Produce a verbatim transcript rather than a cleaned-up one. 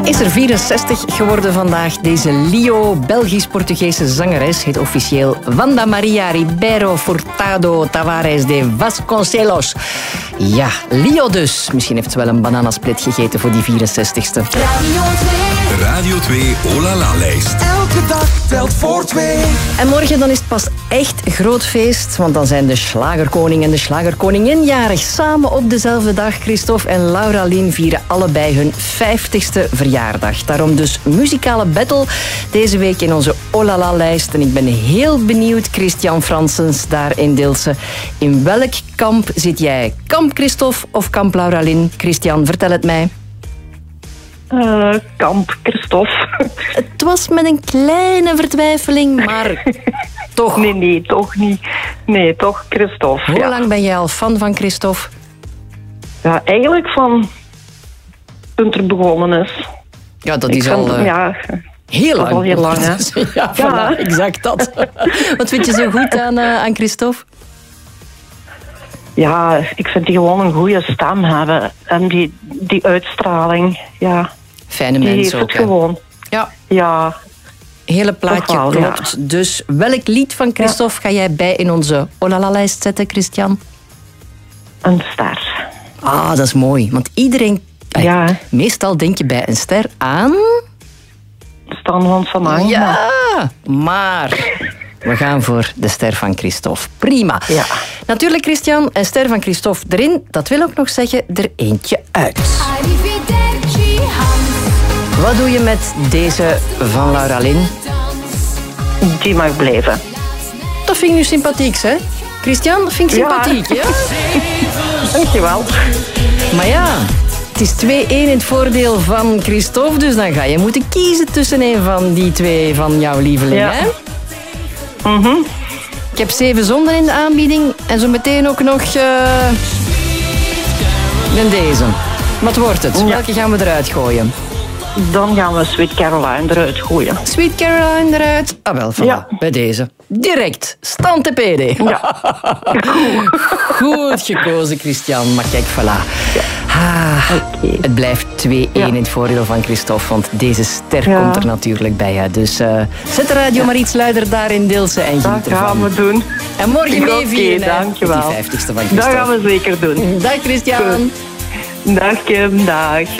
Is er vierenzestig geworden vandaag. Deze Lio, Belgisch-Portugese zangeres, heet officieel Wanda Maria Ribeiro Furtado Tavares de Vasconcelos. Ja, Lio dus. Misschien heeft ze wel een bananasplit gegeten voor die vierenzestigste. Radio twee. Radio twee Olala-lijst. Elke dag telt voor twee. En morgen dan is het pas echt groot feest, want dan zijn de Schlagerkoning en de Schlagerkoningin jarig. Samen op dezelfde dag. Christophe en Laura Lien vieren allebei hun vijftigste verjaardag. Daarom dus muzikale battle deze week in onze Olala-lijst. En ik ben heel benieuwd, Christian Fransens daar in Deelsen. In welk kamp zit jij? Kamp Christophe of kamp Laura Lien? Christian, vertel het mij. Uh, kamp Christophe. Het was met een kleine vertwijfeling, maar toch. Nee, nee, toch niet. Nee, toch Christophe. Hoe ja. lang ben jij al fan van Christophe? Ja, eigenlijk van toen er begonnen is. Ja, dat Ik is vind, al uh, ja, heel lang. al heel lang, hè? Ja, voilà, Ja. exact dat. Wat vind je zo goed aan, uh, aan Christophe? Ja, ik vind die gewoon een goede stem hebben. En die, die uitstraling, ja. Fijne Die mens heeft ook, het hè? gewoon. Ja, Ja, hele plaatje Toch wel, klopt. Dus welk lied van Christophe ga jij bij in onze Olala-lijst zetten, Christian? een ster. Ah, dat is mooi. Want iedereen... eh, Ja, hè. Meestal denk je bij een ster aan... Stan van Samang. Ja, maar we gaan voor de ster van Christophe. Prima. Ja. Natuurlijk, Christian, een ster van Christophe erin. Dat wil ook nog zeggen, er eentje uit. Arrivederci, Hans. Wat doe je met deze van Laura Lien? Die mag blijven. Dat vind ik nu sympathiek, hè? Christian, dat vind ik Ja. sympathiek, ja? Dankjewel. Maar ja, het is twee-één in het voordeel van Christophe, dus dan ga je moeten kiezen tussen een van die twee van jouw lieveling, Ja. hè? Mhm. Ik heb zeven zonden in de aanbieding en zo meteen ook nog uh, deze. Wat wordt het? Ja. Welke gaan we eruit gooien? Dan gaan we Sweet Caroline eruit gooien. Sweet Caroline eruit. Ah wel, voilà, Ja. bij deze. Direct, stand te pede. Ja. Goed gekozen, Christian. Maar kijk, voilà. Ah, Oké. het blijft twee-één Ja. in het voordeel van Christophe, want deze ster Ja. komt er natuurlijk bij. Hè. Dus uh, zet de radio maar iets luider daar in Deelsen en Dat geniet ervan. gaan we doen. En morgen mee Oké, vieren, hè, dankjewel. met die vijftigste van Dat Christophe. gaan we zeker doen. Dag, Christian. Dag Kim, dag.